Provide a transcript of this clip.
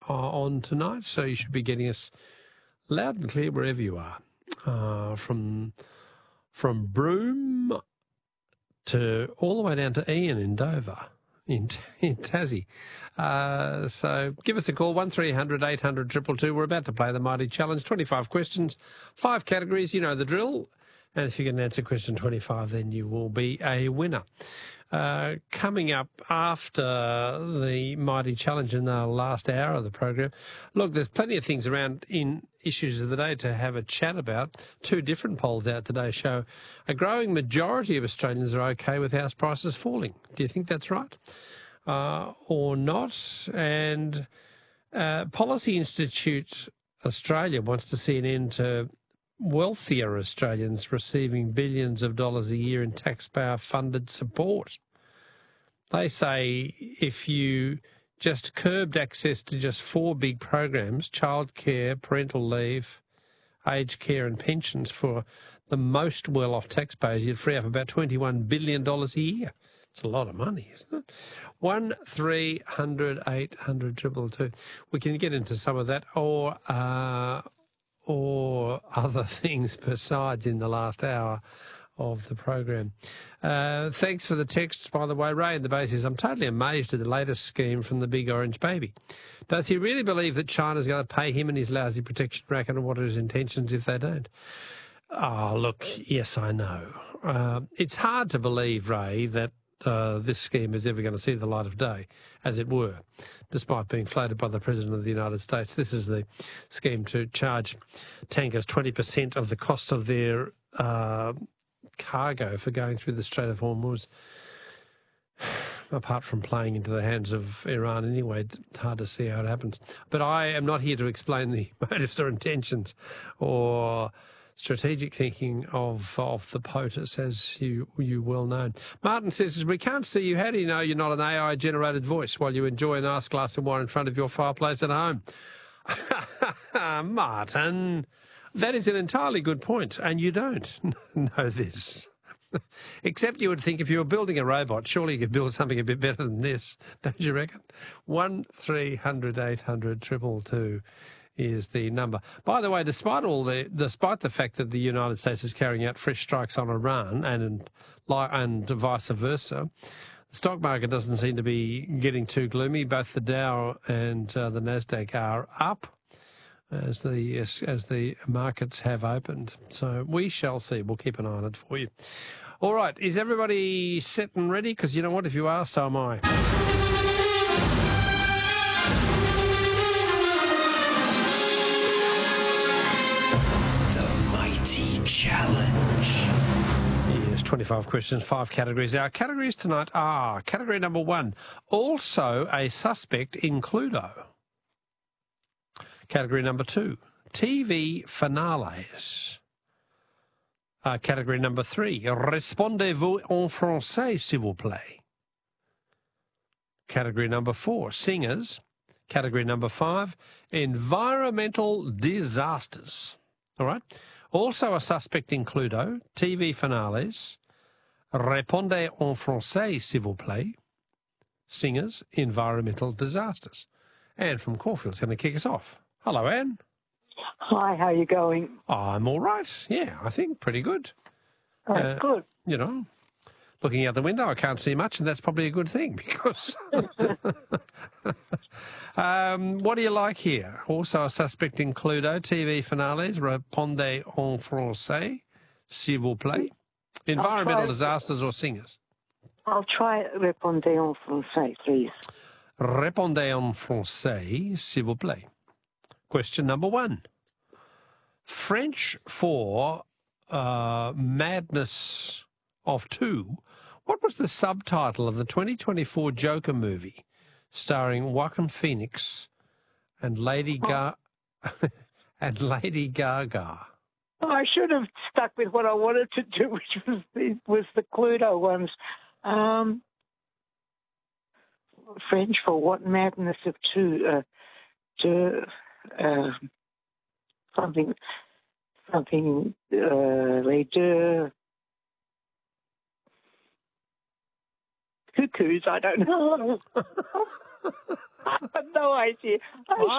on tonight, so you should be getting us loud and clear wherever you are, from Broome to all the way down to Ian in Dover, in Tassie. So give us a call, 1300 800 222. We're about to play the Mighty Challenge. 25 questions, 5 categories. You know the drill. And if you can answer question 25, then you will be a winner. Coming up after the Mighty Challenge in the last hour of the program, look, there's plenty of things around in issues of the day to have a chat about. 2 different polls out today show a growing majority of Australians are okay with house prices falling. Do you think that's right or not? And Policy Institute Australia wants to see an end to wealthier Australians receiving billions of dollars a year in taxpayer-funded support. They say if you just curbed access to just 4 big programs, childcare, parental leave, aged care and pensions for the most well-off taxpayers, you'd free up about $21 billion a year. It's a lot of money, isn't it? 1300 800 222. We can get into some of that or other things besides in the last hour of the program. Thanks for the texts, by the way. Ray in the Bay says, I'm totally amazed at the latest scheme from the big orange baby. Does he really believe that China's going to pay him and his lousy protection racket, and what are his intentions if they don't? Oh, look, yes, I know. It's hard to believe, Ray, that this scheme is ever going to see the light of day, as it were, despite being floated by the President of the United States. This is the scheme to charge tankers 20% of the cost of their cargo for going through the Strait of Hormuz. Apart from playing into the hands of Iran anyway, it's hard to see how it happens. But I am not here to explain the motives or intentions or strategic thinking of the POTUS, as you well know. Martin says, we can't see you. How do you know you're not an AI-generated voice while you enjoy a nice glass of wine in front of your fireplace at home? Martin, that is an entirely good point, and you don't know this. Except you would think if you were building a robot, surely you could build something a bit better than this, don't you reckon? 1300 800 222 is the number. By the way, despite the fact that the United States is carrying out fresh strikes on Iran and vice versa, the stock market doesn't seem to be getting too gloomy. Both the Dow and the Nasdaq are up as the markets have opened. So we shall see. We'll keep an eye on it for you. All right, is everybody set and ready? Because you know what, if you are, so am I. Challenge. Yes, 25 questions, 5 categories. Our categories tonight are category number 1, also a suspect in Cluedo. Category number 2, TV finales. Category number 3, répondez-vous en français, s'il vous plaît. Category number 4, singers. Category number 5, environmental disasters. All right. Also a suspect in Cluedo, TV finales, répondez en français, s'il vous plaît, singers, environmental disasters. Anne from Caulfield's going to kick us off. Hello, Anne. Hi, how are you going? I'm all right. Yeah, I think pretty good. Good. You know, looking out the window, I can't see much, and that's probably a good thing because... what do you like here? Also a suspect in Cluedo, TV finales, répondez en français, s'il vous plaît. Environmental disasters or singers? I'll try répondez en français, please. Répondez en français, s'il vous plaît. Question number 1. French for Madness of Two. What was the subtitle of the 2024 Joker movie starring Joaquin Phoenix and Lady Gaga? Oh, I should have stuck with what I wanted to do, which was the Cluedo ones. French for what? Madness of Two. Something. Les deux cuckoos. I don't know. I have no idea.